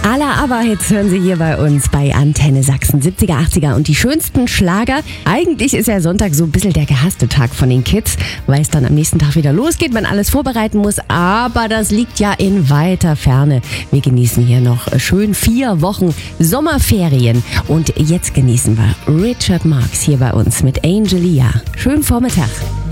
Aller Aber-Hits hören Sie hier bei uns bei Antenne Sachsen. 70er, 80er und die schönsten Schlager. Eigentlich ist ja Sonntag so ein bisschen der gehasste Tag von den Kids, weil es dann am nächsten Tag wieder losgeht, man alles vorbereiten muss. Aber das liegt ja in weiter Ferne. Wir genießen hier noch schön 4 Wochen Sommerferien. Und jetzt genießen wir Richard Marx hier bei uns mit Angelia. Schönen Vormittag.